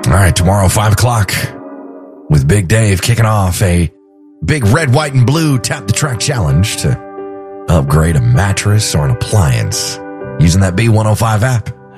All right, tomorrow, 5 o'clock, with Big Dave kicking off a big red, white, and blue Tap the Track challenge to upgrade a mattress or an appliance using that B105 app.